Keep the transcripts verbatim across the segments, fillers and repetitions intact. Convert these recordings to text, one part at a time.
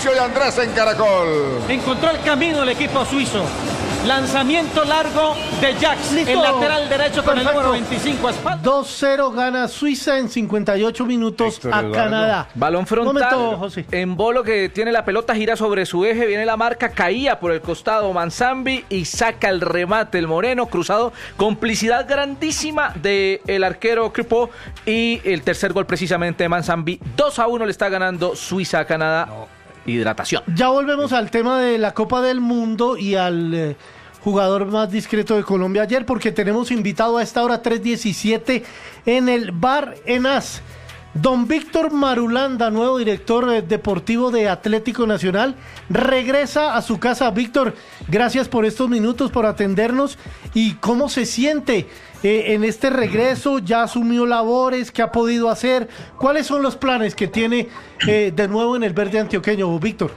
Mauricio y Andrés en Caracol. Encontró el camino el equipo suizo. Lanzamiento largo de Jax, Listo. el lateral derecho con Perfecto. el número veinticinco. dos cero gana Suiza en cincuenta y ocho minutos Héctor a Eduardo. Canadá. Balón frontal. Momento, José. En Bolo, que tiene la pelota, gira sobre su eje, viene la marca, caía por el costado Manzambi y saca el remate el moreno, cruzado. Complicidad grandísima del arquero Kripo y el tercer gol precisamente de Manzambi. dos a uno le está ganando Suiza a Canadá. No. Hidratación. Ya volvemos al tema de la Copa del Mundo y al eh, jugador más discreto de Colombia ayer, porque tenemos invitado a esta hora tres diecisiete en el Bar Enas. Don Víctor Marulanda, nuevo director eh, deportivo de Atlético Nacional, regresa a su casa. Víctor, gracias por estos minutos, por atendernos. ¿Y cómo se siente eh, en este regreso? ¿Ya asumió labores? ¿Qué ha podido hacer? ¿Cuáles son los planes que tiene eh, de nuevo en el verde antioqueño, Víctor?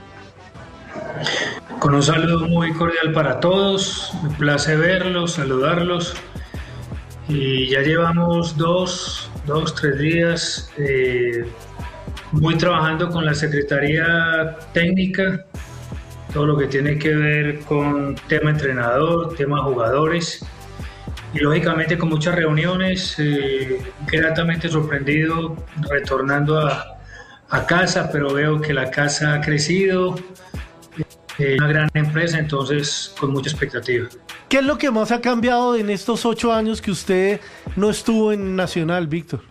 Con un saludo muy cordial para todos, me place verlos, saludarlos. Y ya llevamos dos, dos, tres días eh, muy trabajando con la Secretaría Técnica, todo lo que tiene que ver con tema entrenador, tema jugadores, y lógicamente con muchas reuniones, eh, gratamente sorprendido retornando a, a casa, pero veo que la casa ha crecido, eh, una gran empresa, entonces con mucha expectativa. ¿Qué es lo que más ha cambiado en estos ocho años que usted no estuvo en Nacional, Víctor?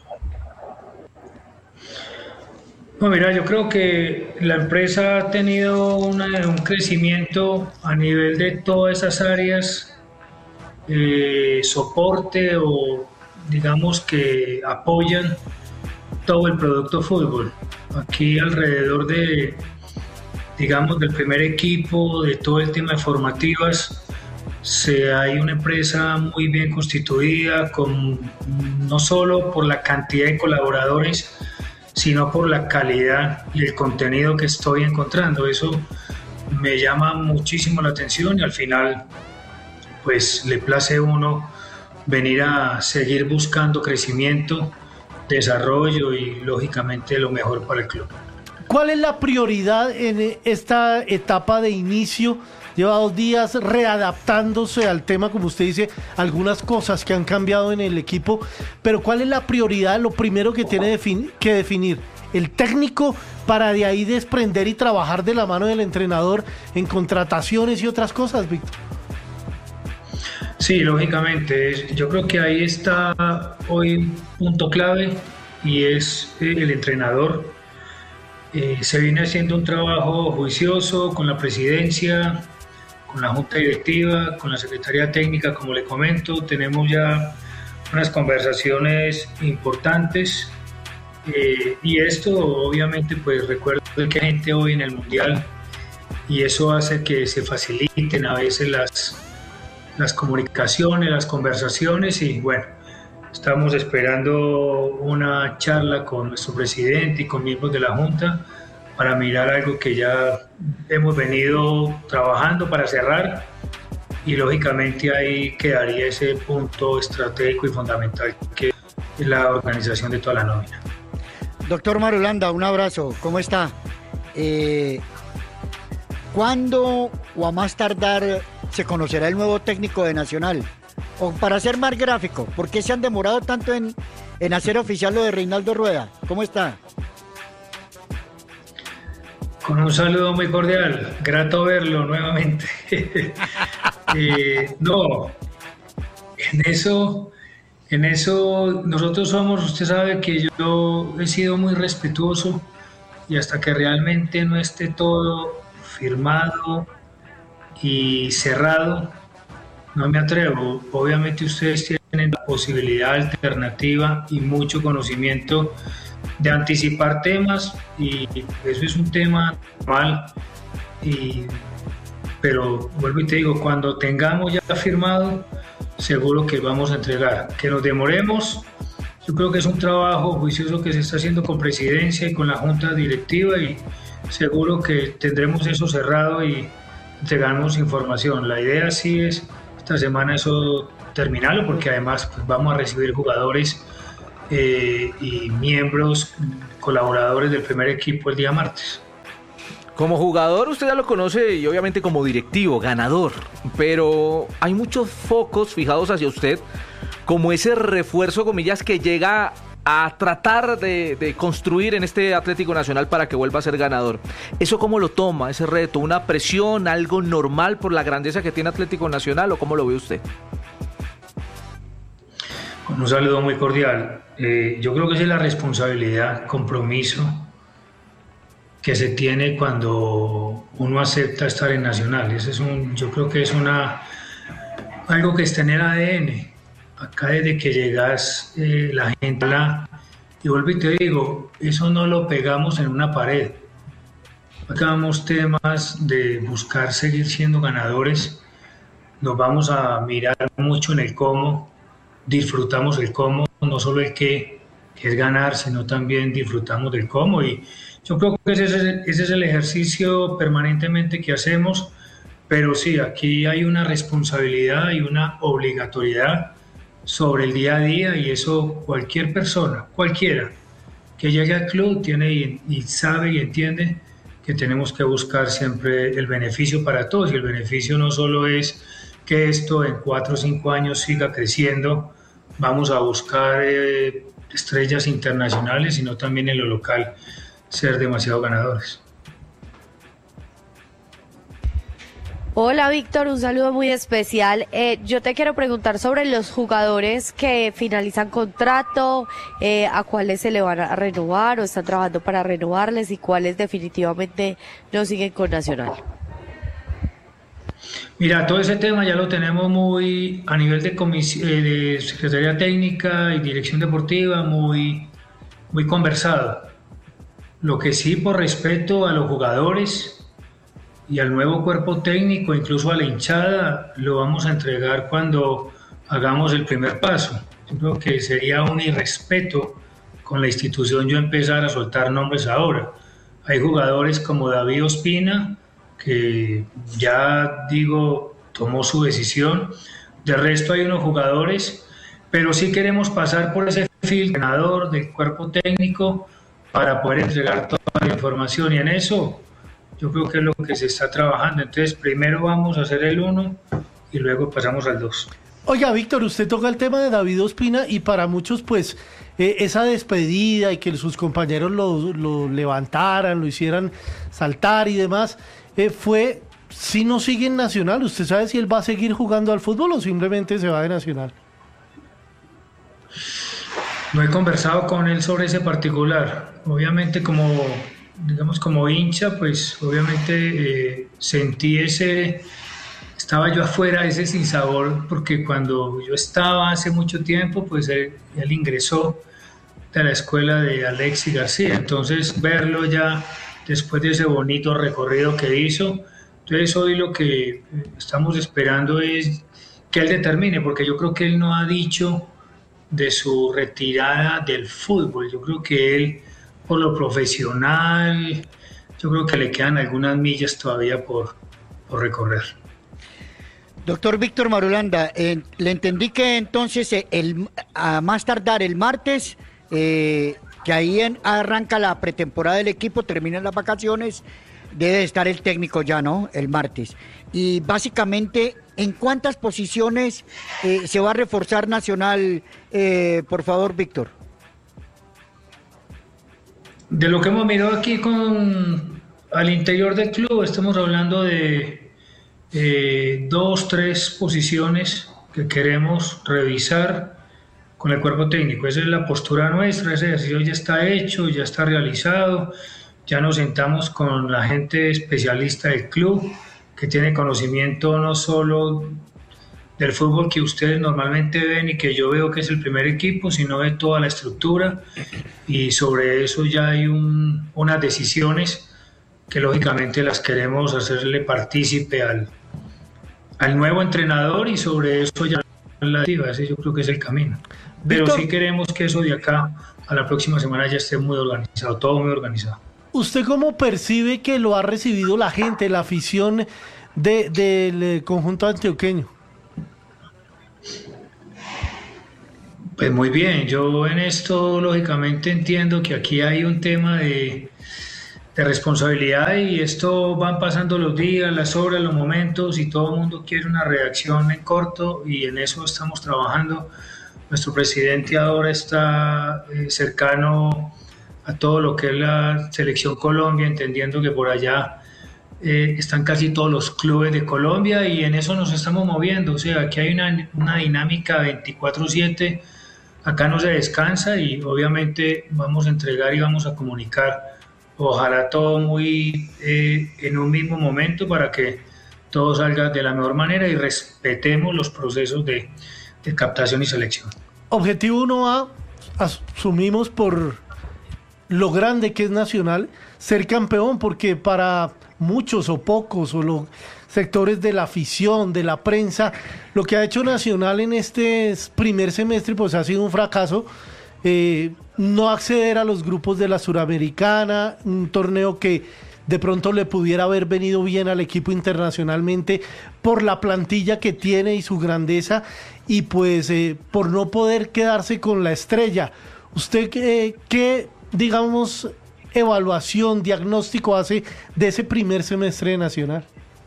No, mira, yo creo que la empresa ha tenido una, un crecimiento a nivel de todas esas áreas, eh, soporte o digamos que apoyan todo el producto fútbol. Aquí alrededor de, digamos, del primer equipo, de todo el tema de formativas, Se, hay una empresa muy bien constituida, con, no solo por la cantidad de colaboradores, sino por la calidad y el contenido que estoy encontrando. Eso me llama muchísimo la atención y al final pues le place a uno venir a seguir buscando crecimiento, desarrollo y lógicamente lo mejor para el club. ¿Cuál es la prioridad en esta etapa de inicio? Lleva dos días readaptándose al tema, como usted dice, algunas cosas que han cambiado en el equipo, pero ¿cuál es la prioridad, lo primero que tiene defin- que definir el técnico para de ahí desprender y trabajar de la mano del entrenador en contrataciones y otras cosas, Víctor? Sí, lógicamente, yo creo que ahí está hoy un punto clave y es el entrenador. Eh, se viene haciendo un trabajo juicioso con la presidencia, con la junta directiva, con la secretaría técnica, como le comento. Tenemos ya unas conversaciones importantes eh, y esto obviamente pues recuerdo que hay gente hoy en el mundial y eso hace que se faciliten a veces las, las comunicaciones, las conversaciones y bueno, estamos esperando una charla con nuestro presidente y con miembros de la junta para mirar algo que ya hemos venido trabajando para cerrar y lógicamente ahí quedaría ese punto estratégico y fundamental que es la organización de toda la nómina. Doctor Marulanda, un abrazo, ¿cómo está? Eh, ¿Cuándo o a más tardar se conocerá el nuevo técnico de Nacional? O para ser más gráfico, ¿por qué se han demorado tanto en, en hacer oficial lo de Reinaldo Rueda? ¿Cómo está? Con un saludo muy cordial, grato verlo nuevamente. eh, no, en eso, en eso nosotros somos, usted sabe que yo he sido muy respetuoso y hasta que realmente no esté todo firmado y cerrado, no me atrevo. Obviamente ustedes tienen la posibilidad alternativa y mucho conocimiento de anticipar temas y eso es un tema normal, y, pero vuelvo y te digo, cuando tengamos ya firmado, seguro que vamos a entregar. Que nos demoremos, yo creo que es un trabajo juicioso que se está haciendo con presidencia y con la junta directiva y seguro que tendremos eso cerrado y entregaremos información. La idea sí es esta semana eso terminarlo porque además pues, vamos a recibir jugadores Eh, y miembros, colaboradores del primer equipo el día martes. Como jugador usted ya lo conoce y obviamente como directivo, ganador, pero hay muchos focos fijados hacia usted como ese refuerzo, comillas, que llega a tratar de, de construir en este Atlético Nacional para que vuelva a ser ganador. ¿Eso cómo lo toma, ese reto? ¿Una presión, algo normal por la grandeza que tiene Atlético Nacional o cómo lo ve usted? Un saludo muy cordial. Eh, yo creo que esa es la responsabilidad, compromiso que se tiene cuando uno acepta estar en Nacional. Ese es un, yo creo que es una algo que está en el A D N. Acá desde que llegas, eh, la gente la, y vuelvo y te digo, eso no lo pegamos en una pared. Acá vamos temas de buscar seguir siendo ganadores, nos vamos a mirar mucho en el cómo, disfrutamos el cómo, no solo el qué, que es ganar, sino también disfrutamos del cómo, y yo creo que ese es, ese es el ejercicio permanentemente que hacemos, pero sí, aquí hay una responsabilidad y una obligatoriedad sobre el día a día, y eso cualquier persona, cualquiera que llegue al club tiene y, y sabe y entiende que tenemos que buscar siempre el beneficio para todos, y el beneficio no solo es que esto en cuatro o cinco años siga creciendo, vamos a buscar eh, estrellas internacionales, sino también en lo local ser demasiado ganadores. Hola Víctor, un saludo muy especial. Eh, yo te quiero preguntar sobre los jugadores que finalizan contrato, eh, a cuáles se le van a renovar o están trabajando para renovarles y cuáles definitivamente no siguen con Nacional. Mira, todo ese tema ya lo tenemos muy a nivel de, eh, de Secretaría Técnica y Dirección Deportiva, muy, muy conversado. Lo que sí, por respeto a los jugadores y al nuevo cuerpo técnico, incluso a la hinchada, lo vamos a entregar cuando hagamos el primer paso. Yo creo que sería un irrespeto con la institución yo empezar a soltar nombres ahora. Hay jugadores como David Ospina, que ya digo, tomó su decisión. De resto hay unos jugadores, pero sí queremos pasar por ese filtrador del cuerpo técnico para poder entregar toda la información, y en eso yo creo que es lo que se está trabajando. Entonces primero vamos a hacer el uno y luego pasamos al dos. Oiga, Víctor, usted toca el tema de David Ospina y para muchos pues eh, esa despedida y que sus compañeros lo, lo levantaran, lo hicieran saltar y demás, eh, fue, si no sigue en Nacional, ¿usted sabe si él va a seguir jugando al fútbol o simplemente se va de Nacional? No he conversado con él sobre ese particular. Obviamente como, digamos, como hincha, pues obviamente eh, sentí ese, estaba yo afuera, ese sinsabor, porque cuando yo estaba hace mucho tiempo, pues él, él ingresó de la escuela de Alexis García. Entonces verlo ya después de ese bonito recorrido que hizo, entonces hoy lo que estamos esperando es que él determine, porque yo creo que él no ha dicho de su retirada del fútbol. Yo creo que él, por lo profesional, yo creo que le quedan algunas millas todavía por, por recorrer. Doctor Víctor Marulanda, eh, le entendí que entonces eh, el, a más tardar el martes, eh, que ahí en, arranca la pretemporada del equipo, terminan las vacaciones, debe estar el técnico ya, ¿no? El martes. Y básicamente, ¿en cuántas posiciones eh, se va a reforzar Nacional, eh, por favor, Víctor? De lo que hemos mirado aquí con al interior del club, estamos hablando de eh, dos, tres posiciones que queremos revisar con el cuerpo técnico. Esa es la postura nuestra, ese ejercicio ya está hecho, ya está realizado, ya nos sentamos con la gente especialista del club, que tiene conocimiento no solo del fútbol que ustedes normalmente ven y que yo veo que es el primer equipo, sino de toda la estructura, y sobre eso ya hay un, unas decisiones que lógicamente las queremos hacerle partícipe al, al nuevo entrenador, y sobre eso ya la activa, ese yo creo que es el camino. Pero Víctor, sí queremos que eso de acá a la próxima semana ya esté muy organizado, todo muy organizado. ¿Usted cómo percibe que lo ha recibido la gente, la afición de, del conjunto antioqueño? Pues muy bien, yo en esto lógicamente entiendo que aquí hay un tema de, de responsabilidad, y esto van pasando los días, las horas, los momentos, y todo el mundo quiere una reacción en corto, y en eso estamos trabajando. Nuestro presidente ahora está eh, cercano a todo lo que es la Selección Colombia, entendiendo que por allá eh, están casi todos los clubes de Colombia, y en eso nos estamos moviendo. O sea, aquí hay una, una dinámica veinticuatro siete, acá no se descansa, y obviamente vamos a entregar y vamos a comunicar, ojalá todo muy eh, en un mismo momento, para que todo salga de la mejor manera y respetemos los procesos de, de captación y selección. Objetivo uno A, asumimos por lo grande que es Nacional, ser campeón, porque para muchos o pocos o los sectores de la afición, de la prensa, lo que ha hecho Nacional en este primer semestre pues ha sido un fracaso. Eh, no acceder a los grupos de la Suramericana, un torneo que de pronto le pudiera haber venido bien al equipo internacionalmente por la plantilla que tiene y su grandeza, y pues eh, por no poder quedarse con la estrella. ¿Usted eh, qué, digamos, evaluación, diagnóstico hace de ese primer semestre de Nacional?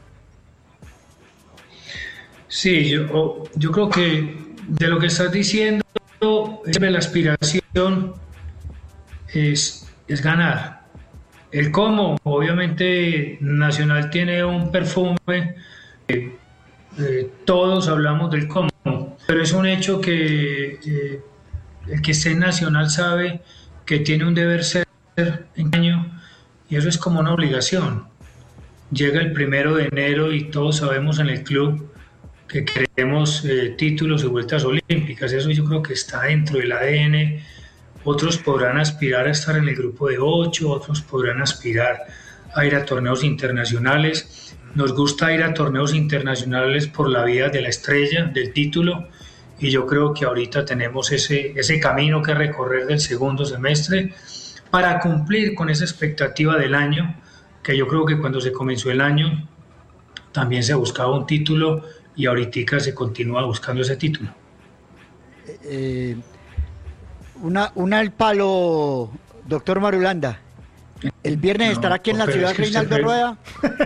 Sí, yo, yo creo que de lo que estás diciendo, la aspiración es, es ganar. El cómo, obviamente Nacional tiene un perfume, eh, eh, todos hablamos del cómo, pero es un hecho que eh, el que esté en Nacional sabe que tiene un deber ser en año, y eso es como una obligación. Llega el primero de enero y todos sabemos en el club que queremos eh, títulos y vueltas olímpicas. Eso yo creo que está dentro del A D N. Otros podrán aspirar a estar en el grupo de ocho, otros podrán aspirar a ir a torneos internacionales. Nos gusta ir a torneos internacionales por la vía de la estrella, del título, y yo creo que ahorita tenemos ese, ese camino que recorrer del segundo semestre para cumplir con esa expectativa del año, que yo creo que cuando se comenzó el año también se buscaba un título, y ahorita se continúa buscando ese título. Eh, una, una al palo, doctor Marulanda. El viernes no, estará aquí en la ciudad es Reinaldo usted... Rueda.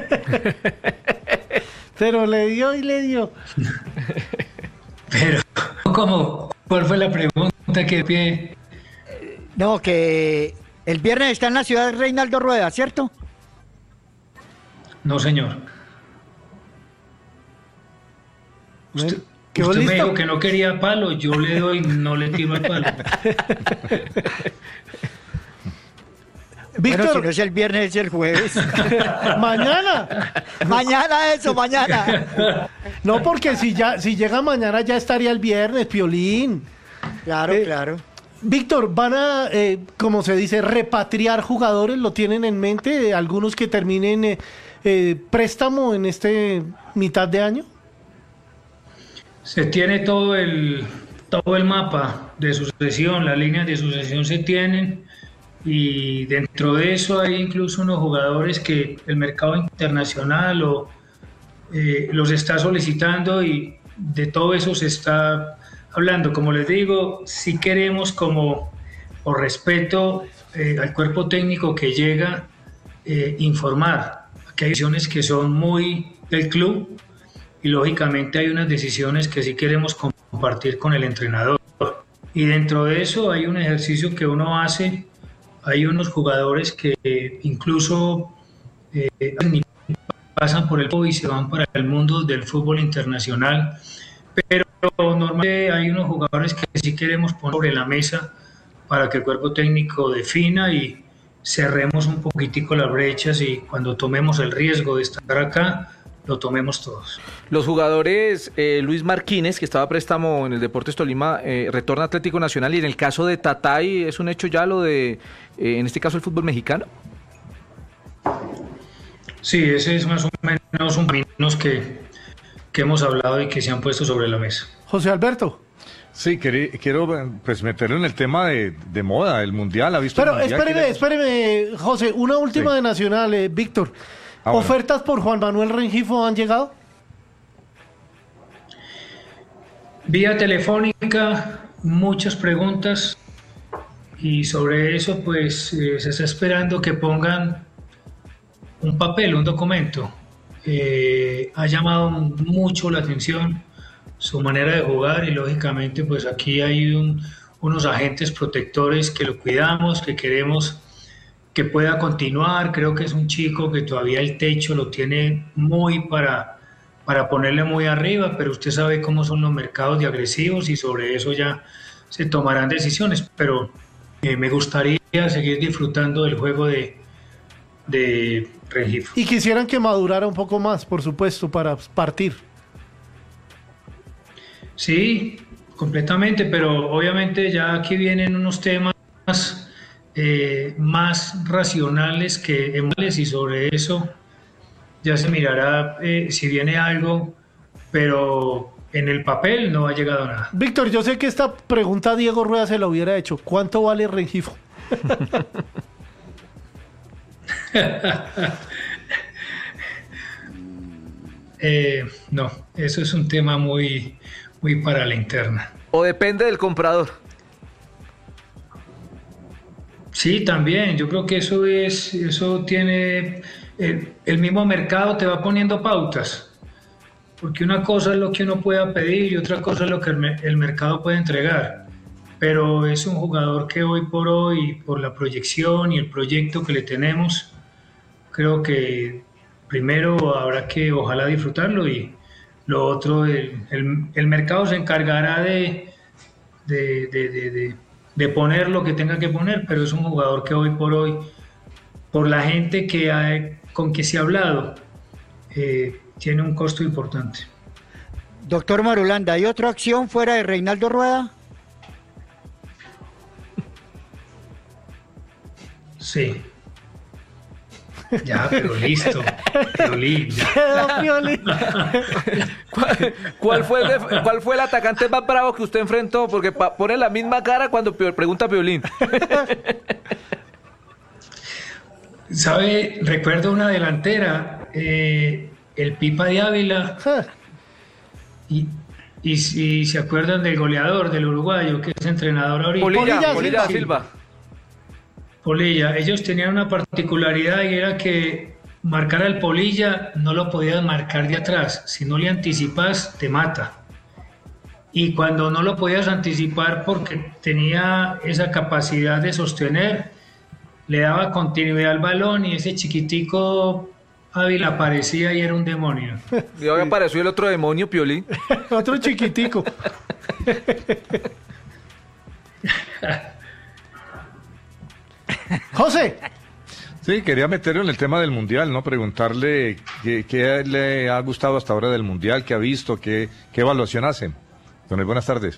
Pero le dio y le dio. Pero, ¿cómo? ¿Cuál fue la pregunta que pide? No, que el viernes está en la ciudad Reinaldo Rueda, ¿cierto? No, señor. Usted, usted me dijo que no quería palo, yo le doy, no le tiro el palo. Víctor, bueno, si no es el viernes, es el jueves. Mañana. Mañana eso, mañana. No, porque si ya si llega mañana ya estaría el viernes, Piolín. Claro, eh, claro. Víctor, ¿van a, eh, como se dice, repatriar jugadores? ¿Lo tienen en mente? ¿Algunos que terminen eh, eh, préstamo en este mitad de año? Se tiene todo el, todo el mapa de sucesión, las líneas de sucesión se tienen, y dentro de eso hay incluso unos jugadores que el mercado internacional o, eh, los está solicitando, y de todo eso se está hablando. Como les digo, si queremos, como por respeto eh, al cuerpo técnico que llega, eh, informar que hay decisiones que son muy del club, y lógicamente hay unas decisiones que sí queremos compartir con el entrenador. Y dentro de eso hay un ejercicio que uno hace, hay unos jugadores que incluso eh, pasan por el fútbol y se van para el mundo del fútbol internacional, pero normalmente hay unos jugadores que sí queremos poner sobre la mesa para que el cuerpo técnico defina y cerremos un poquitico las brechas, y cuando tomemos el riesgo de estar acá, lo tomemos todos. Los jugadores, eh, Luis Marquínez, que estaba a préstamo en el Deportes Tolima, eh, retorna a Atlético Nacional, y en el caso de Tatay, ¿es un hecho ya lo de, eh, en este caso, el fútbol mexicano? Sí, ese es más o menos un camino que, que hemos hablado y que se han puesto sobre la mesa. José Alberto. Sí, quiero pues meterlo en el tema de, de moda, el Mundial. ¿Ha visto Pero el mundial? espéreme, espéreme, José, una última sí. de Nacional, eh, Víctor. Ah, bueno. ¿Ofertas por Juan Manuel Rengifo han llegado? Vía telefónica, muchas preguntas, y sobre eso pues eh, se está esperando que pongan un papel, un documento. Eh, ha llamado mucho la atención su manera de jugar y lógicamente pues aquí hay un, unos agentes protectores que lo cuidamos, que queremos que pueda continuar. Creo que es un chico que todavía el techo lo tiene muy para, para ponerle muy arriba, pero usted sabe cómo son los mercados de agresivos y sobre eso ya se tomarán decisiones, pero eh, me gustaría seguir disfrutando del juego de, de Rengifo. Y quisieran que madurara un poco más, por supuesto, para partir. Sí, completamente, pero obviamente ya aquí vienen unos temas eh, más racionales que emocionales y sobre eso ya se mirará eh, si viene algo, pero en el papel no ha llegado nada. Víctor, yo sé que esta pregunta Diego Rueda se la hubiera hecho. ¿Cuánto vale Rengifo? eh, no, eso es un tema muy... muy para la interna. ¿O depende del comprador? Sí, también. Yo creo que eso es, eso tiene, el, el mismo mercado te va poniendo pautas, porque una cosa es lo que uno pueda pedir y otra cosa es lo que el, el mercado puede entregar. Pero es un jugador que hoy por hoy, por la proyección y el proyecto que le tenemos, creo que primero habrá que ojalá disfrutarlo y lo otro, el, el, el mercado se encargará de, de, de, de, de, de poner lo que tenga que poner, pero es un jugador que hoy por hoy, por la gente que ha, con que se ha hablado, eh, tiene un costo importante. Doctor Marulanda, ¿hay otra acción fuera de Reinaldo Rueda? Sí. Ya, pero listo. Piolín, ya. ¿Cuál, cuál, fue el, ¿Cuál fue el atacante más bravo que usted enfrentó? Porque pa, pone la misma cara cuando pregunta Piolín. ¿Sabe? Recuerdo una delantera, eh, el Pipa de Ávila. Y, y si se acuerdan del goleador, del uruguayo, que es entrenador ahorita. Polilla, Polilla, Polilla Silva. Silva. Polilla, ellos tenían una particularidad y era que marcar al Polilla no lo podías marcar de atrás, si no le anticipas te mata. Y cuando no lo podías anticipar porque tenía esa capacidad de sostener, le daba continuidad al balón y ese chiquitico Ávila aparecía y era un demonio. Y hoy apareció el otro demonio, Piolín. Otro chiquitico. José. Sí, quería meterlo en el tema del Mundial, ¿no? Preguntarle qué, qué le ha gustado hasta ahora del Mundial, qué ha visto, qué, qué evaluación hacen. Don, buenas tardes.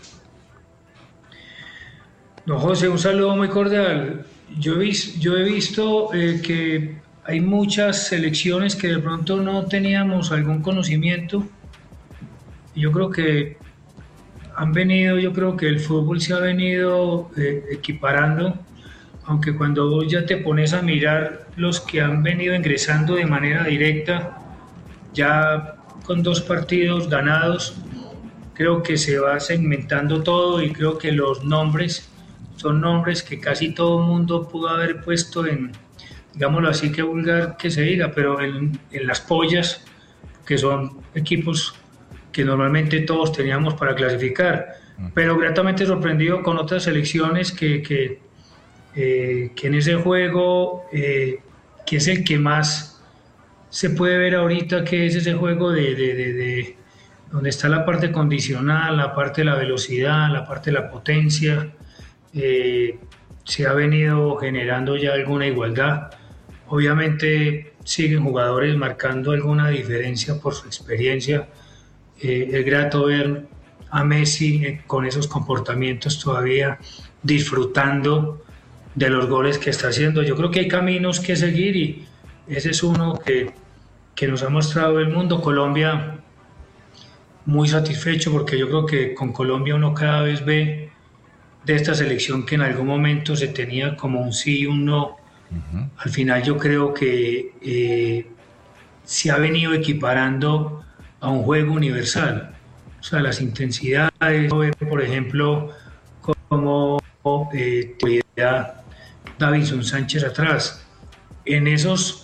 Don José, un saludo muy cordial. Yo he, vis, yo he visto eh, que hay muchas selecciones que de pronto no teníamos algún conocimiento. Yo creo que han venido, yo creo que el fútbol se ha venido eh, equiparando, aunque cuando vos ya te pones a mirar los que han venido ingresando de manera directa, ya con dos partidos ganados, creo que se va segmentando todo y creo que los nombres son nombres que casi todo el mundo pudo haber puesto en, digámoslo así, que vulgar que se diga, pero en, en las pollas, que son equipos que normalmente todos teníamos para clasificar, pero gratamente sorprendido con otras selecciones que, que, eh, que en ese juego, eh, que es el que más se puede ver ahorita, que es ese juego de, de, de, de donde está la parte condicional, la parte de la velocidad, la parte de la potencia, eh, se ha venido generando ya alguna igualdad. Obviamente siguen jugadores marcando alguna diferencia por su experiencia. Eh, es grato ver a Messi eh, con esos comportamientos todavía disfrutando de los goles que está haciendo. Yo creo que hay caminos que seguir y ese es uno que, que nos ha mostrado el mundo. Colombia, muy satisfecho porque yo creo que con Colombia uno cada vez ve de esta selección que en algún momento se tenía como un sí y un no. Uh-huh. Al final yo creo que eh, se ha venido equiparando a un juego universal. O sea, las intensidades, por ejemplo, como eh, Davinson Sánchez atrás. En esos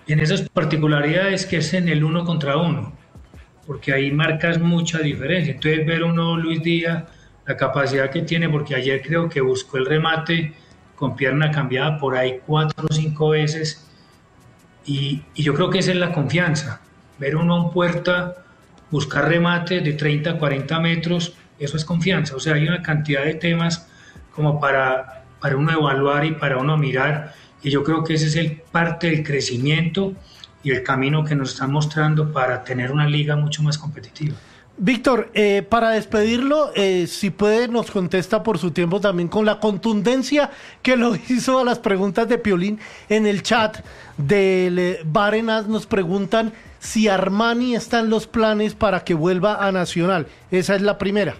en esas particularidades que es en el uno contra uno, porque ahí marcas mucha diferencia. Entonces ver uno Luis Díaz, la capacidad que tiene, porque ayer creo que buscó el remate con pierna cambiada por ahí cuatro o cinco veces, y, y yo creo que esa es la confianza, ver uno en puerta, buscar remates de treinta a cuarenta metros, eso es confianza. O sea, hay una cantidad de temas como para, para uno evaluar y para uno mirar, y yo creo que ese es el parte del crecimiento y el camino que nos están mostrando para tener una liga mucho más competitiva. Víctor, eh, para despedirlo, eh, si puede nos contesta por su tiempo también con la contundencia que lo hizo a las preguntas de Piolín en el chat del eh, Bar en As. Nos preguntan si Armani está en los planes para que vuelva a Nacional. Esa es la primera.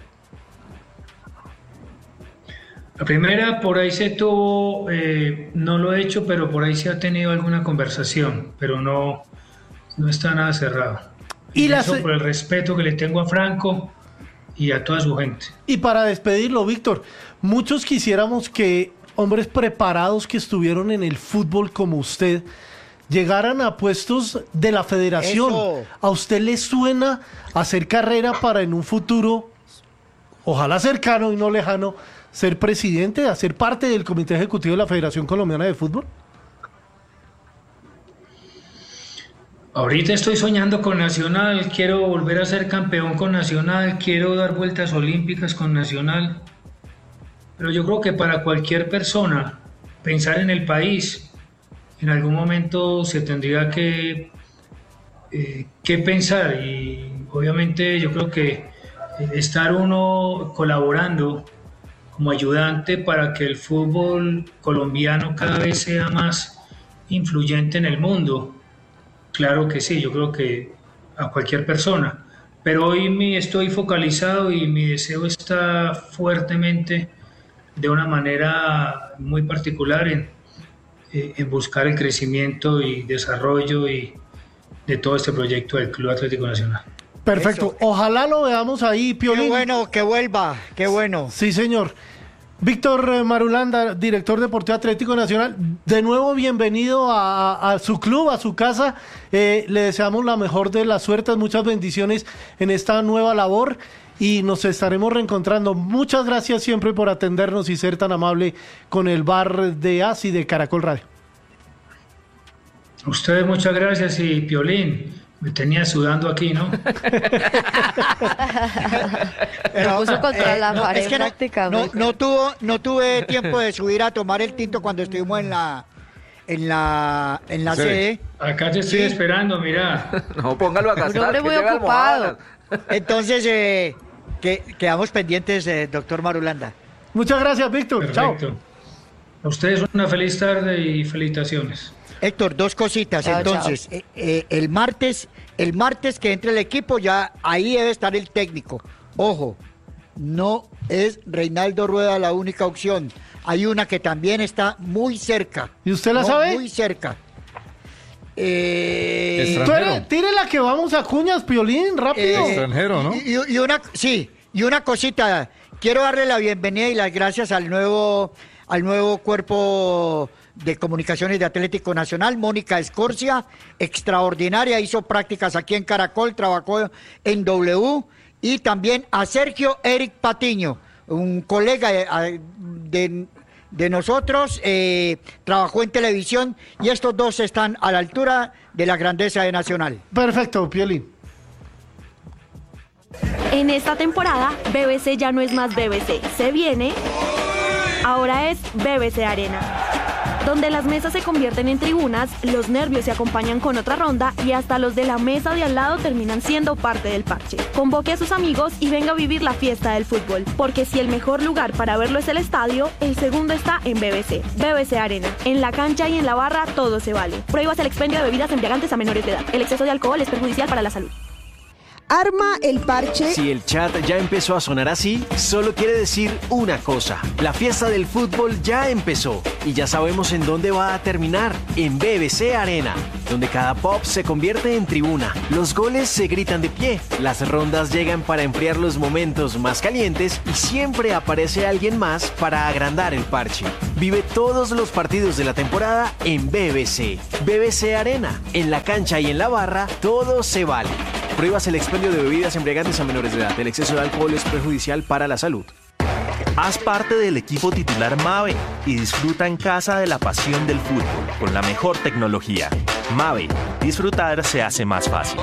La primera, por ahí se tuvo, eh, no lo he hecho, pero por ahí se ha tenido alguna conversación, pero no, no está nada cerrado. Y, y la eso se... por el respeto que le tengo a Franco y a toda su gente. Y para despedirlo, Víctor, muchos quisiéramos que hombres preparados que estuvieron en el fútbol como usted llegaran a puestos de la federación. Eso. ¿A usted le suena hacer carrera para en un futuro, ojalá cercano y no lejano, ser presidente, hacer parte del comité ejecutivo de la Federación Colombiana de Fútbol? Ahorita estoy soñando con Nacional, quiero volver a ser campeón con Nacional, quiero dar vueltas olímpicas con Nacional, pero yo creo que para cualquier persona pensar en el país, en algún momento se tendría que, eh, que pensar, y obviamente yo creo que estar uno colaborando como ayudante para que el fútbol colombiano cada vez sea más influyente en el mundo. Claro que sí, yo creo que a cualquier persona, pero hoy me estoy focalizado y mi deseo está fuertemente, de una manera muy particular, en, en buscar el crecimiento y desarrollo y de todo este proyecto del Club Atlético Nacional. Perfecto, eso. Ojalá lo veamos ahí, Piolín. Qué bueno, que vuelva, qué bueno. Sí, señor. Víctor Marulanda, director deportivo Atlético Nacional, de nuevo bienvenido a, a su club, a su casa. Eh, le deseamos la mejor de las suertes, muchas bendiciones en esta nueva labor y nos estaremos reencontrando. Muchas gracias siempre por atendernos y ser tan amable con el Bar de As y de Caracol Radio. A ustedes muchas gracias, y Piolín, me tenía sudando aquí, ¿no? Pero, puso contra eh, la no, pared es que no, prácticamente. No, no, tuvo, no tuve tiempo de subir a tomar el tinto cuando estuvimos en la en la en la sí. sede. Acá te estoy sí. esperando, mira. No, póngalo a gastar. Un hombre muy ocupado. Entonces, eh, que, quedamos pendientes, eh, doctor Marulanda. Muchas gracias, Víctor. Chao. A ustedes una feliz tarde y felicitaciones. Héctor, dos cositas. Chao, entonces, chao. Eh, eh, el martes, el martes que entre el equipo, ya ahí debe estar el técnico. Ojo, no es Reinaldo Rueda la única opción. Hay una que también está muy cerca. ¿Y usted la no, sabe? Muy cerca. Eh, Extranjero. Tire la que vamos a cuñas, Piolín, rápido. Eh, Extranjero, ¿no? Y, y una, sí, y una cosita. Quiero darle la bienvenida y las gracias al nuevo, al nuevo cuerpo de comunicaciones de Atlético Nacional, Mónica Escorcia, extraordinaria, hizo prácticas aquí en Caracol, trabajó en W, y también a Sergio Eric Patiño, un colega de, de, de nosotros, eh, trabajó en televisión, y estos dos están a la altura de la grandeza de Nacional. Perfecto, Piolín. En esta temporada, B B C ya no es más B B C, se viene, ahora es B B C Arena, donde las mesas se convierten en tribunas, los nervios se acompañan con otra ronda y hasta los de la mesa de al lado terminan siendo parte del parche. Convoque a sus amigos y venga a vivir la fiesta del fútbol, porque si el mejor lugar para verlo es el estadio, el segundo está en B B C. B B C Arena. En la cancha y en la barra todo se vale. Prohíbas el expendio de bebidas embriagantes a menores de edad. El exceso de alcohol es perjudicial para la salud. Arma el parche. Si el chat ya empezó a sonar así, solo quiere decir una cosa: la fiesta del fútbol ya empezó y ya sabemos en dónde va a terminar, en B B C Arena, donde cada pop se convierte en tribuna, los goles se gritan de pie, las rondas llegan para enfriar los momentos más calientes y siempre aparece alguien más para agrandar el parche. Vive todos los partidos de la temporada en B B C. B B C Arena. En la cancha y en la barra, todo se vale. Prohíbas el expendio de bebidas embriagantes a menores de edad. El exceso de alcohol es perjudicial para la salud. Haz parte del equipo titular Mave y disfruta en casa de la pasión del fútbol con la mejor tecnología. Mave, disfrutar se hace más fácil.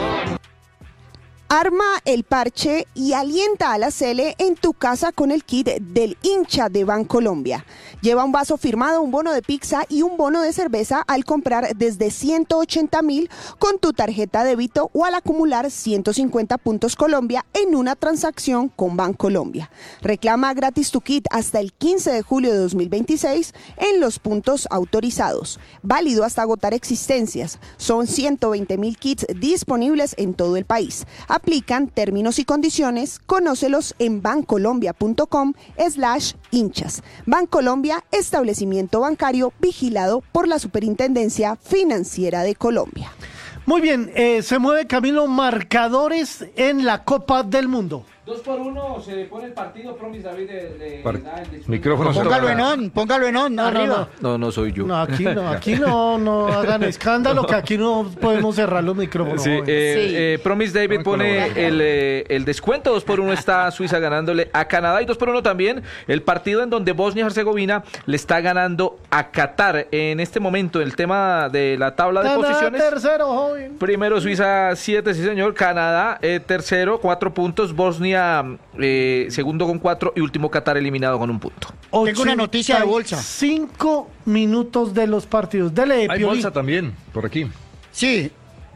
Arma el parche y alienta a la Cele en tu casa con el kit del hincha de Bancolombia. Lleva un vaso firmado, un bono de pizza y un bono de cerveza al comprar desde ciento ochenta mil con tu tarjeta débito o al acumular ciento cincuenta puntos Colombia en una transacción con Bancolombia. Reclama gratis tu kit hasta el quince de julio de dos mil veintiséis en los puntos autorizados. Válido hasta agotar existencias. Son ciento veinte mil kits disponibles en todo el país. Aplican términos y condiciones, conócelos en bancolombia.com slash hinchas. Bancolombia, establecimiento bancario vigilado por la Superintendencia Financiera de Colombia. Muy bien, eh, se mueve Camilo, marcadores en la Copa del Mundo. Dos por uno, se pone el partido, Promis David le, le Par- da el Micrófono. Póngalo en on, póngalo en on, No, no, arriba. No, no soy yo. No, aquí no, aquí no, no hagan escándalo, que aquí no podemos cerrar los micrófonos. Sí, jóvenes. eh, Sí. eh, Promis David Vamos a pone colaborar. el, eh, el descuento, dos por uno está Suiza ganándole a Canadá y dos por uno también el partido en donde Bosnia y Herzegovina le está ganando a Qatar. En este momento, el tema de la tabla de Canadá posiciones. tercero, joven. Primero Suiza siete, sí señor. Canadá eh, tercero, cuatro puntos. Bosnia eh, segundo con cuatro y último Qatar eliminado con un punto. Tengo una noticia de bolsa. Cinco minutos de los partidos. Dele, Hay Piolín. bolsa también, por aquí. Sí.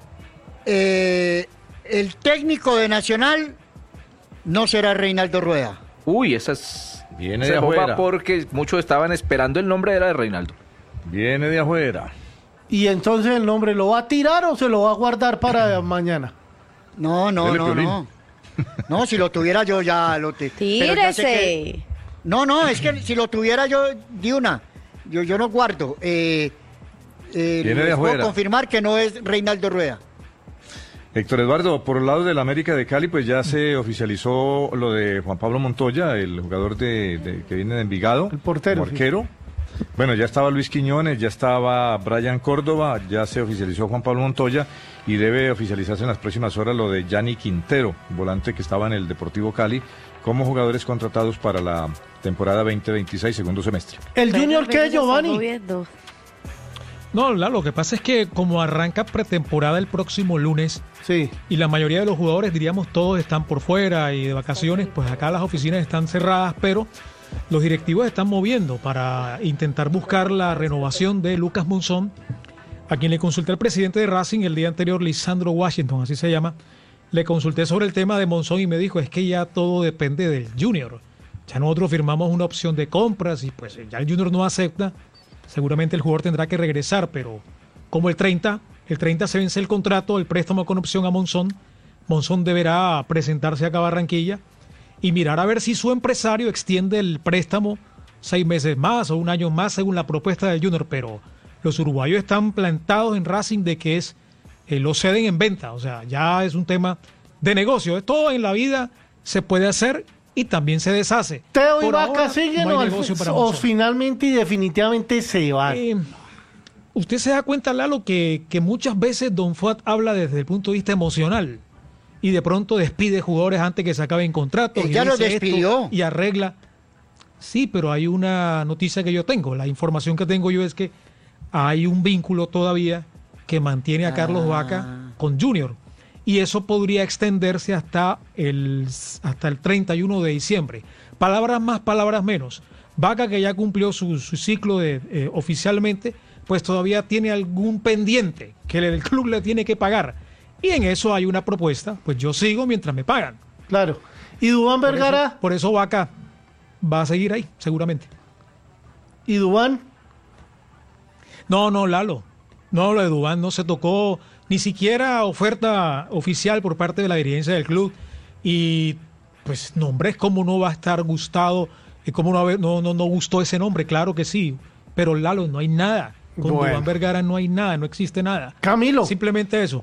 Eh, el técnico de Nacional no será Reinaldo Rueda. Uy, esa es... Viene se de mofa afuera. porque muchos estaban esperando el nombre, era de Reinaldo. Viene de afuera. Y entonces el nombre, ¿lo va a tirar o se lo va a guardar para mañana? No, no, Dele, no, Piolín. no. No, si lo tuviera yo ya lo te. pero ya sé que- Tírese. No, no, es que si lo tuviera yo de una, yo, yo no guardo. Eh, eh, Viene de les puedo afuera. confirmar que no es Reinaldo Rueda. Héctor Eduardo, por el lado del América de Cali, pues ya se oficializó lo de Juan Pablo Montoya, el jugador de, de- que viene de Envigado. El portero, como arquero. Bueno, ya estaba Luis Quiñones, ya estaba Brian Córdoba, ya se oficializó Juan Pablo Montoya y debe oficializarse en las próximas horas lo de Yanni Quintero, volante que estaba en el Deportivo Cali, como jugadores contratados para la temporada veinte veintiséis, segundo semestre. ¿El Junior qué, Pero se está Giovanni? moviendo. No, la- lo que pasa es que como arranca pretemporada el próximo lunes Sí. y la mayoría de los jugadores, diríamos, todos están por fuera y de vacaciones, pues acá las oficinas están cerradas, pero los directivos están moviendo para intentar buscar la renovación de Lucas Monzón, a quien le consulté al presidente de Racing el día anterior, Lisandro Washington, así se llama. Le consulté sobre el tema de Monzón y me dijo, es que ya todo depende del Junior. Ya nosotros firmamos una opción de compras y pues ya el Junior no acepta. Seguramente el jugador tendrá que regresar, pero como el treinta, el treinta se vence el contrato, el préstamo con opción a Monzón, Monzón deberá presentarse acá a Barranquilla y mirar a ver si su empresario extiende el préstamo seis meses más o un año más según la propuesta del Junior, pero los uruguayos están plantados en Racing de que es eh, lo ceden en venta, o sea, ya es un tema de negocio. Todo en la vida se puede hacer y también se deshace. ¿Teo y Por Vaca ahora, siguen no o, hay al- negocio para o Monzón. finalmente y definitivamente se van? Eh, usted se da cuenta, Lalo, que, que muchas veces Don Fuat habla desde el punto de vista emocional y de pronto despide jugadores antes que se acaben contratos. Eh, y ya los dice esto despidió. Y arregla. Sí, pero hay una noticia que yo tengo. La información que tengo yo es que hay un vínculo todavía que mantiene a Carlos Ah. Vaca con Junior. Y eso podría extenderse hasta el, hasta el treinta y uno de diciembre. Palabras más, palabras menos. Vaca, que ya cumplió su, su ciclo de, eh, oficialmente, pues todavía tiene algún pendiente que el club le tiene que pagar. Y en eso hay una propuesta, pues yo sigo mientras me pagan. Claro. ¿Y Dubán Por Vergara? eso, por eso Vaca va a seguir ahí, seguramente. ¿Y Dubán? No, no, Lalo. No, lo de Dubán no se tocó ni siquiera oferta oficial por parte de la dirigencia del club. Y pues nombres como no va a estar gustado, y cómo no, haber- no, no, no gustó ese nombre, claro que sí. Pero Lalo, no hay nada. Con Bueno. Dubán Vergara no hay nada, no existe nada. Camilo. Simplemente eso.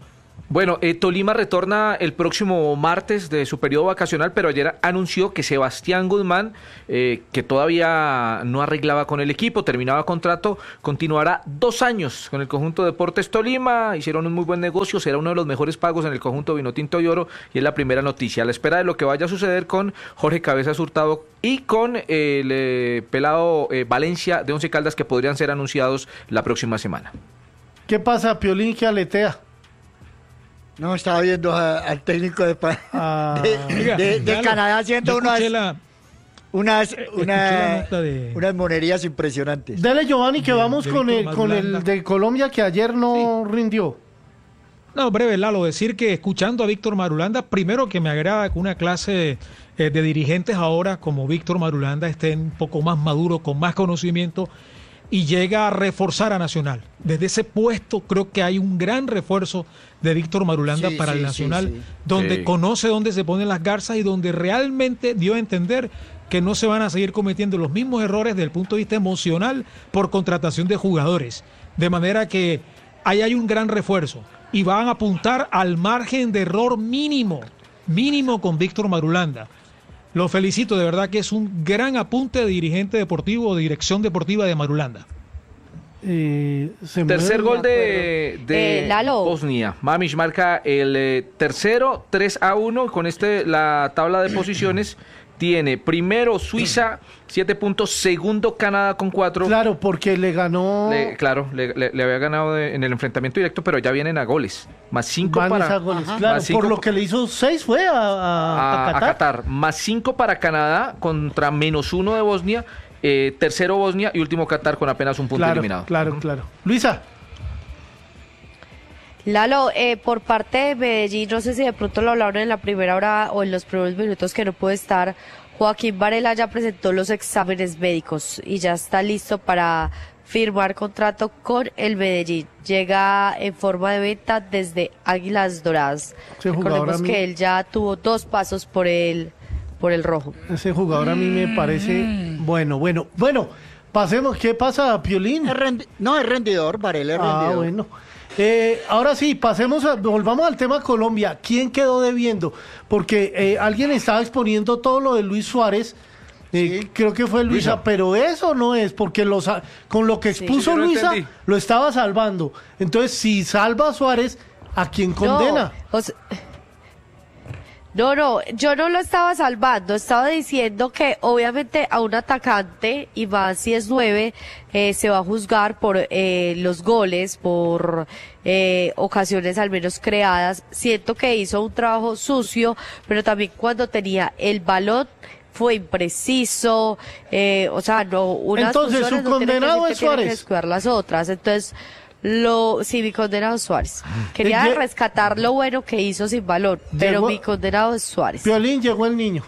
Bueno, eh, Tolima retorna el próximo martes de su periodo vacacional, pero ayer anunció que Sebastián Guzmán, eh, que todavía no arreglaba con el equipo, terminaba contrato, continuará dos años con el conjunto Deportes Tolima. Hicieron un muy buen negocio, será uno de los mejores pagos en el conjunto Vinotinto y Oro, y es la primera noticia. A la espera de lo que vaya a suceder con Jorge Cabezas Hurtado y con el eh, pelado eh, Valencia de Once Caldas, que podrían ser anunciados la próxima semana. ¿Qué pasa, Piolín, que aletea? No, estaba viendo a- al técnico de, pa- Ah. de, Oiga, de- de Galo, Canadá haciendo yo unas, escuché la- unas, escuché una- la nota de- unas monerías impresionantes. Dele, Giovanni, que De- vamos de con Víctor el, con el Marulanda. de Colombia, que ayer no rindió. No, breve, Lalo, decir que escuchando a Víctor Marulanda, primero que me agrada que una clase eh, de dirigentes ahora como Víctor Marulanda estén un poco más maduro, con más conocimiento y llega a reforzar a Nacional. Desde ese puesto creo que hay un gran refuerzo de Víctor Marulanda Sí, para sí, el sí, Nacional, sí. donde Sí. conoce dónde se ponen las garzas y donde realmente dio a entender que no se van a seguir cometiendo los mismos errores desde el punto de vista emocional por contratación de jugadores. De manera que ahí hay un gran refuerzo y van a apuntar al margen de error mínimo, mínimo con Víctor Marulanda. Lo felicito, de verdad que es un gran apunte de dirigente deportivo o de dirección deportiva de Marulanda. Eh, se Tercer mueve, gol me de, de Eh, Lalo. Bosnia. Mamić marca el eh, tercero, tres a uno. Con este, la tabla de posiciones tiene primero Suiza, siete puntos. Segundo Canadá con cuatro. Claro, porque le ganó. Le- claro, le, le- le había ganado de- en el enfrentamiento directo, pero ya vienen a goles. Más cinco Van para a goles. Ajá. Claro, más cinco por lo que le hizo seis fue a, a- a, a a Qatar. Qatar. Más cinco para Canadá contra menos uno de Bosnia. eh, tercero Bosnia y último Qatar con apenas un punto Claro, eliminado. claro, claro. Luisa. Lalo, eh, por parte de Medellín, no sé si de pronto lo hablaron en la primera hora o en los primeros minutos que no puede estar. Joaquín Varela ya presentó los exámenes médicos y ya está listo para firmar contrato con el Medellín. Llega en forma de venta desde Águilas Doradas. Ese jugador Recordemos a mí- que él ya tuvo dos pasos por el, por el rojo. Ese jugador a mí me parece bueno, bueno, bueno. Pasemos, ¿qué pasa, Piolín? Es rendi- no, es rendidor, Varela es Ah, rendidor. bueno. Eh, ahora sí, pasemos, a- volvamos al tema Colombia. ¿Quién quedó debiendo? Porque eh, alguien estaba exponiendo todo lo de Luis Suárez. Eh, Creo que fue Luisa, Luisa. pero eso no es, porque lo sa- con lo que expuso Yo no Luisa, entendí. lo estaba salvando. Entonces, si salva a Suárez, ¿a quién condena? No, o sea, no, no, yo no lo estaba salvando, estaba diciendo que obviamente a un atacante, y más si es nueve, eh, se va a juzgar por eh, los goles, por eh, ocasiones al menos creadas. Siento que hizo un trabajo sucio, pero también cuando tenía el balón fue impreciso, eh, o sea, no, unas Entonces, su funciones no tienen que condenado decir es que tienen que Suárez. descuidar las otras. Entonces, lo, sí, mi condenado es Suárez. Quería Lle- rescatar lo bueno que hizo sin balón, pero Llegó- mi condenado es Suárez. Piolín, llegó el niño.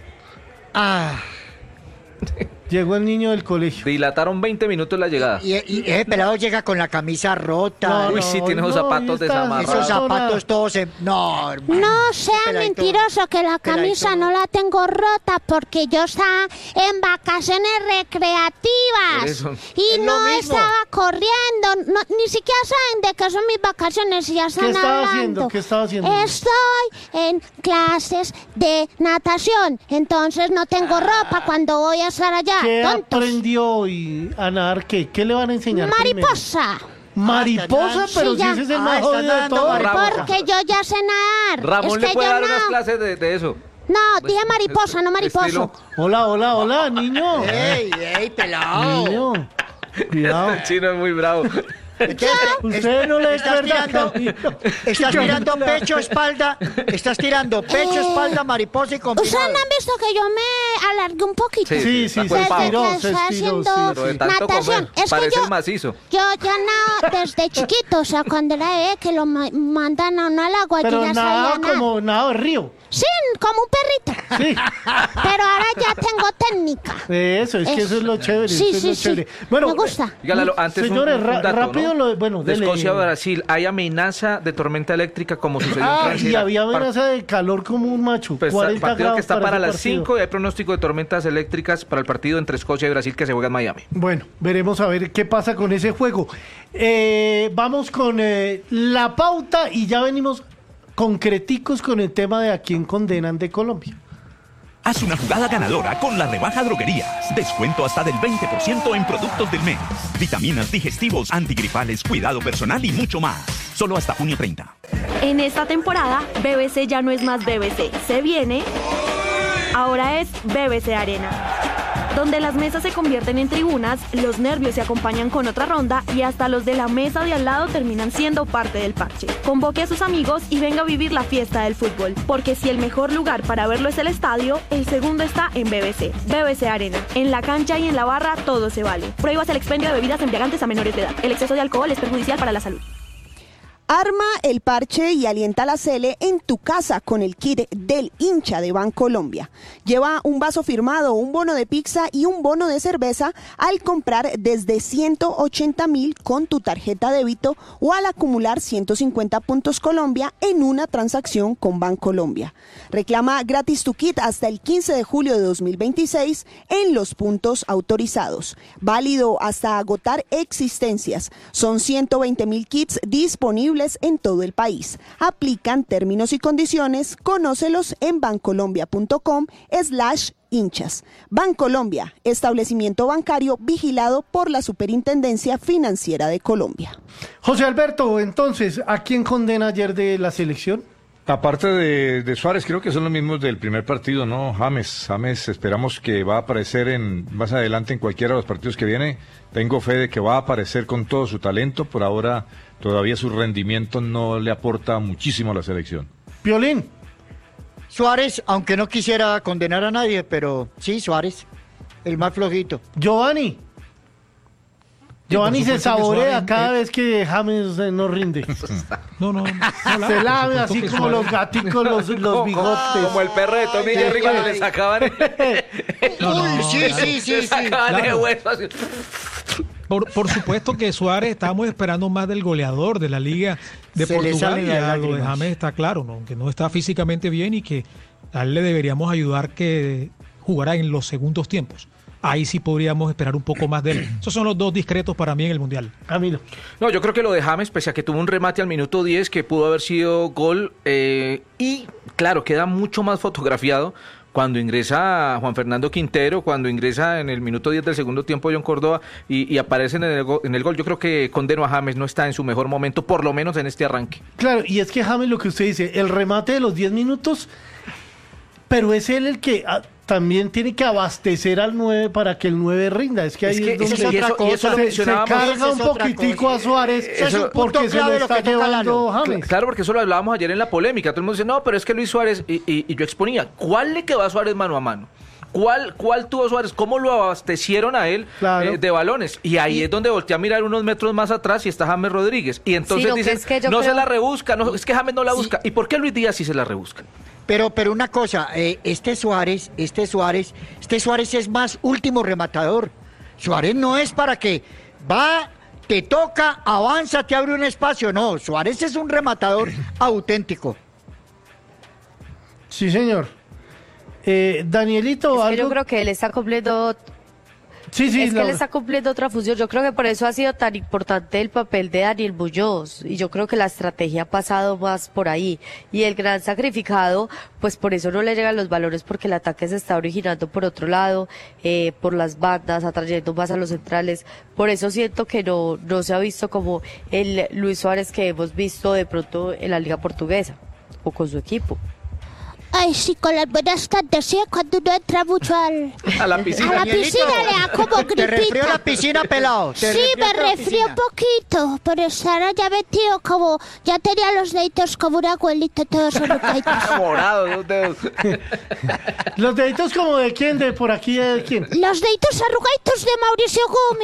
Ah, Llegó el niño del colegio. Dilataron veinte minutos la llegada. y, y ese pelado llega con la camisa rota. No, Uy, sí, tiene esos zapatos desamarrados. Esos zapatos todos en... No, hermano. No sea Peladito. mentiroso que la Peladito. camisa no la tengo rota porque yo estaba en vacaciones recreativas Por eso. y Es lo no mismo. estaba corriendo, no, ni siquiera saben de qué son mis vacaciones y ya están ¿Qué estaba hablando. haciendo? ¿Qué estaba haciendo? Estoy en clases de natación, entonces no tengo ropa cuando voy a estar allá. ¿Qué Tontos. aprendió hoy a nadar? ¿Qué? ¿Qué le van a enseñar primero? Mariposa. Mariposa, Ah, pero sí, si ya. ese es el Ah, más está jodido de nadando todo. mariposa. Porque yo ya sé nadar. Ramón es le que puede yo dar unas nado. clases de, de eso. No, dije mariposa, no mariposo. Estilo- Hola, hola, hola, niño. ¡Ey, ey, pelado! Niño. Cuidado. El chino es muy bravo. Entonces, Usted no le estás descuerda, tirando, Camilo. estás Yo tirando no le- pecho, espalda, estás tirando pecho, Eh, espalda, mariposa y ¿Ustedes combinado. no han visto que yo me alargué un poquito? Sí, Sí, sí, sacó se el pavo. estiró, Desde se que estoy estiró, haciendo sí, Pero de sí. tanto natación. comer, Es que parece yo, el macizo. yo ya nado desde chiquito, o sea, cuando era bebé, que lo ma- mandan a uno al agua, Pero yo ya nada sabía nadar. como nada de río. Sí, como un perrito. Sí. Pero ahora ya tengo técnica. Eso, es que eso es lo chévere. Sí, eso es sí, lo sí. chévere. Bueno, Me gusta. Dígalo, antes un- señores, un, ra- dato, rápido ¿no? lo bueno, de dele. Escocia a Brasil hay amenaza de tormenta eléctrica como sucedió en Ah, Francia. y había Par- amenaza de calor como un macho. Pues, cuarenta partido grados que está para ese las partido. cinco y hay pronóstico de tormentas eléctricas para el partido entre Escocia y Brasil que se juega en Miami. Bueno, veremos a ver qué pasa con ese juego. Eh, vamos con eh, la pauta y ya venimos concreticos con el tema de a quién condenan de Colombia. Haz una jugada ganadora con la rebaja Droguerías. Descuento hasta del veinte por ciento en productos del mes. Vitaminas, digestivos, antigripales, cuidado personal y mucho más. Solo hasta junio treinta. En esta temporada, B B C ya no es más B B C. Se viene... Ahora es B B C Arena, donde las mesas se convierten en tribunas, los nervios se acompañan con otra ronda y hasta los de la mesa de al lado terminan siendo parte del parche. Convoque a sus amigos y venga a vivir la fiesta del fútbol, porque si el mejor lugar para verlo es el estadio, el segundo está en B B C. B B C Arena. En la cancha y en la barra todo se vale. Prohíbas el expendio de bebidas embriagantes a menores de edad. El exceso de alcohol es perjudicial para la salud. Arma el parche y alienta la Cele en tu casa con el kit del hincha de Bancolombia. Lleva un vaso firmado, un bono de pizza y un bono de cerveza al comprar desde ciento ochenta mil con tu tarjeta débito o al acumular ciento cincuenta puntos Colombia en una transacción con Bancolombia. Reclama gratis tu kit hasta el quince de julio de dos mil veintiséis en los puntos autorizados. Válido hasta agotar existencias. Son ciento veinte mil kits disponibles en todo el país. Aplican términos y condiciones. Conócelos en bancolombia.com slash hinchas. Bancolombia, establecimiento bancario vigilado por la Superintendencia Financiera de Colombia. José Alberto, entonces, ¿a quién condena ayer de la selección? Aparte de, de Suárez, creo que son los mismos del primer partido, ¿no? James, James, esperamos que va a aparecer en más adelante en cualquiera de los partidos que viene. Tengo fe de que va a aparecer con todo su talento. Por ahora, todavía su rendimiento no le aporta muchísimo a la selección. Piolín. Suárez, aunque no quisiera condenar a nadie, pero sí, Suárez, el más flojito. Giovanni. Giovanni se saborea Suárez, cada eh. vez que James eh, no rinde. No, no. Se lave así como Suárez. los gaticos, los, los bigotes. Como el perro de Tommy Jerry cuando le sacaban el... No, no, Uy, sí, claro. sí, sí, le sí. sacaban el Claro. hueso así. Por, por supuesto que Suárez, estábamos esperando más del goleador de la Liga de Se le Portugal. salen las Ya lo de lágrimas. James está claro, ¿no? Que no está físicamente bien y que a él le deberíamos ayudar que jugara en los segundos tiempos. Ahí sí podríamos esperar un poco más de él. Esos son los dos discretos para mí en el Mundial. Camilo. No, yo creo que lo de James, pese a que tuvo un remate al minuto diez que pudo haber sido gol, eh, y claro, queda mucho más fotografiado cuando ingresa Juan Fernando Quintero, cuando ingresa en el minuto diez del segundo tiempo John Córdoba y, y aparecen en el, go- en el gol. Yo creo que condeno a James, no está en su mejor momento, por lo menos en este arranque. Claro, y es que James, lo que usted dice, el remate de los diez minutos, pero es él el que ah, también tiene que abastecer al nueve para que el nueve rinda. Es que ahí Es que es donde eso- y eso- y eso lo se, se mencionábamos. carga Esa un es otra poquitico cosa. a Suárez Eso es un punto porque se lo clave de lo está que toca llevando Lalo. James. Claro, porque eso lo hablábamos ayer en la polémica. Todo el mundo dice, no, pero es que Luis Suárez, y, y- y yo exponía, ¿cuál le quedó a Suárez mano a mano? ¿Cuál, cuál tuvo Suárez? ¿Cómo lo abastecieron a él Claro. eh, de balones? Y ahí es donde voltea a mirar unos metros más atrás y está James Rodríguez. Y entonces Sí, lo que dicen, es que yo no se creo- la rebusca, no, es que James no la busca. ¿Y por qué Luis Díaz sí se la rebusca? Pero, pero una cosa, eh, este Suárez, este Suárez, este Suárez es más último rematador. Suárez no es para que va, te toca, avanza, te abre un espacio. No, Suárez es un rematador auténtico. Sí, señor. Eh, Danielito, Es que algo... yo creo que él está cumpliendo... Sí, sí, es que Laura. él está cumpliendo otra función. Yo creo que por eso ha sido tan importante el papel de Daniel Muñoz. Y yo creo que la estrategia ha pasado más por ahí. Y el gran sacrificado, pues por eso no le llegan los valores, porque el ataque se está originando por otro lado, eh, por las bandas, atrayendo más a los centrales. Por eso siento que no, no se ha visto como el Luis Suárez que hemos visto de pronto en la Liga Portuguesa o con su equipo. Ay, sí, con las buenas tardes, ¿sí? Cuando uno entra mucho al... A la piscina. A la Danielito, piscina le da como gripita. ¿Te resfrió la piscina, pelado? ¿Te Sí, me resfrió la resfrió piscina? un poquito, pero estar ya metido como... Ya tenía los deditos como un abuelito, todos arrugaditos. Morado, dos dedos. Los deditos como de quién, de por aquí, de quién. Los deditos arrugaditos de Mauricio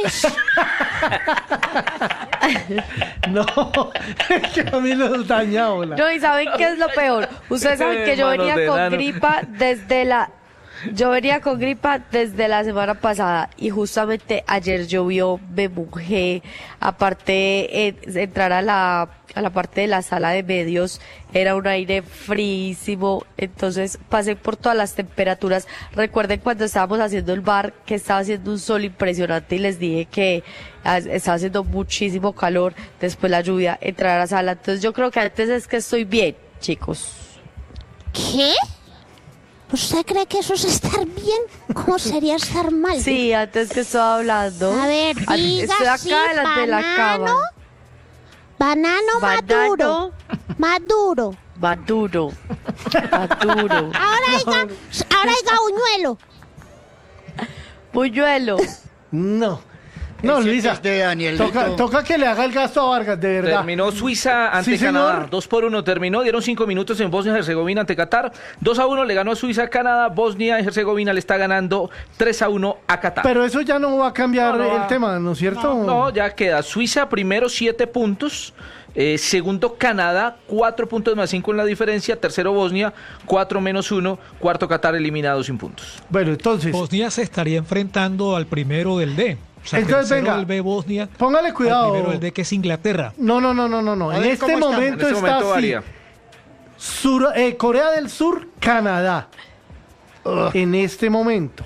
Gómez. No, es que a mí los dañado. La... No, y ¿saben qué es lo peor? Ustedes saben que yo Manos venía de con enano. gripa desde la... Yo venía con gripa desde la semana pasada y justamente ayer llovió, me mojé. Aparte, eh, entrar a la, a la parte de la sala de medios era un aire fríísimo, entonces pasé por todas las temperaturas. Recuerden cuando estábamos haciendo el bar que estaba haciendo un sol impresionante y les dije que ah, estaba haciendo muchísimo calor, después la lluvia, entrar a la sala. Entonces yo creo que antes es que estoy bien, chicos. ¿Qué? ¿Usted cree que eso es estar bien? ¿Cómo sería estar mal? Sí, antes que estaba hablando. A ver, Al- diga estoy acá sí, delante de la banano. cama. Banano maduro. Maduro. Maduro. Maduro. Ahora diga, ahora diga buñuelo. Buñuelo. No. No, Ese Lisa. es de Danielito. Toca, toca que le haga el gasto a Vargas, de verdad. Terminó Suiza ante Sí, señor. Canadá. Dos por uno terminó. Dieron cinco minutos en Bosnia y Herzegovina ante Qatar. Dos a uno le ganó Suiza a Canadá. Bosnia y Herzegovina le está ganando tres a uno a Qatar. Pero eso ya no va a cambiar No, no el va. tema, ¿no es cierto? No, no, ya queda Suiza primero, siete puntos. Eh, segundo, Canadá, cuatro puntos más cinco en la diferencia. Tercero, Bosnia, cuatro menos uno. Cuarto, Qatar eliminado sin puntos. Bueno, entonces. Bosnia se estaría enfrentando al primero del D. O sea, Entonces, tercero venga, del B, Bosnia. Póngale cuidado. Al primero del D, que es Inglaterra. No, no, no, no, no, no. A En ver, este ¿cómo está? momento En este está momento así. varía. Sur- eh, Corea del Sur, Canadá. En este momento.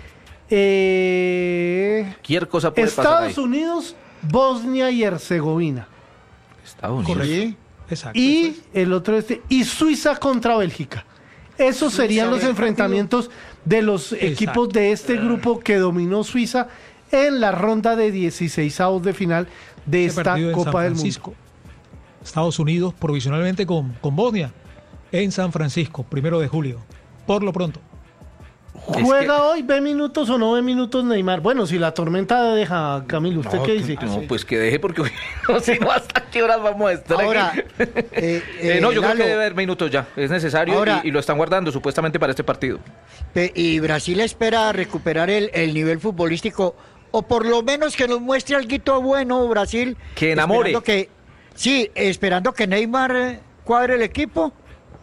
Eh, Cualquier cosa puede pasar Estados ahí. Unidos, Bosnia y Herzegovina. Estados Unidos. Correcto. Exacto. Y el otro este. Y Suiza contra Bélgica. Esos serían los enfrentamientos de los equipos de este grupo que dominó Suiza en la ronda de dieciseisavos de final de Ese esta partido en Copa San del Francisco. Mundo. Estados Unidos provisionalmente con, con Bosnia en San Francisco, primero de julio. Por lo pronto. ¿Juega hoy? ¿Ve minutos o no ve minutos Neymar? Bueno, si la tormenta deja, Camilo, ¿usted No, qué dice? No, pues que deje porque no sé no, hasta qué horas vamos a estar Ahora, aquí. eh, Eh, no, yo Lalo, creo que debe haber minutos ya. Es necesario Ahora- y, y lo están guardando supuestamente para este partido. Pe- Y Brasil espera recuperar el, el nivel futbolístico, o por lo menos que nos muestre algo bueno Brasil. Que enamore. Esperando que, sí, esperando que Neymar eh, cuadre el equipo.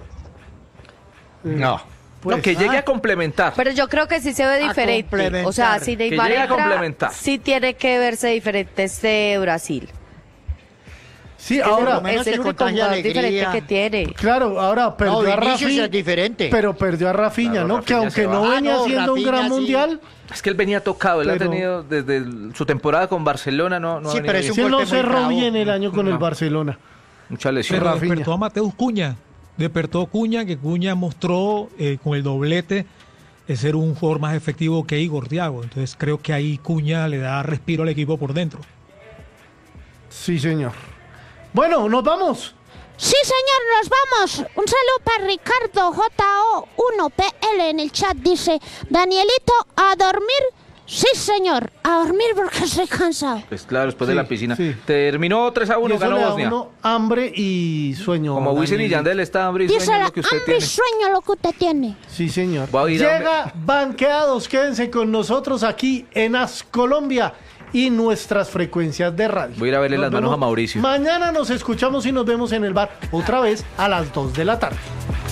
No. Pues, no, que llegue ah. a complementar. Pero yo creo que sí se ve A diferente. complementar. O sea, si Que Neymar llegue a entra, complementar. sí tiene que verse diferente este Brasil. Sí, Es ahora. el, menos es el que único contagie jugador alegría. diferente que tiene. Claro, ahora perdió No, a Vinicius Rafinha. es diferente. Pero perdió a Rafinha, Claro, ¿no? Rafinha que aunque se no va. venía Ah, no, haciendo un Rafinha gran sí. mundial, Es que él venía tocado, él Pero- ha tenido desde el- su temporada con Barcelona, no, no ha Sí, venido pero es bien. un sí no golpe muy cerró bravo. bien el año con el No. Barcelona. Mucha lesión. Pero Rafinha. despertó a Mateus Cuña. Despertó Cuña, que Cuña mostró eh, con el doblete de ser un jugador más efectivo que Igor Thiago. Entonces creo que ahí Cuña le da respiro al equipo por dentro. Sí, señor. Bueno, nos vamos. Sí, señor, nos vamos. Un saludo para Ricardo J O uno P L en el chat. Dice, Danielito, ¿a dormir? Sí, señor, a dormir porque estoy cansado. Pues claro, después Sí, de la piscina. sí. Terminó tres a Y uno, eso ganó le da a Bosnia. uno hambre y sueño. Como Wisin y Danielito. Yandel está hambre y Dice sueño la lo que usted hambre y tiene. sueño lo que usted tiene. Sí, señor. Voy a ir a- Llega Banqueados, quédense con nosotros aquí en As Colombia y nuestras frecuencias de radio. Voy a ir a verle Nos las manos vemos- a Mauricio. Mañana nos escuchamos y nos vemos en el bar otra vez a las dos de la tarde.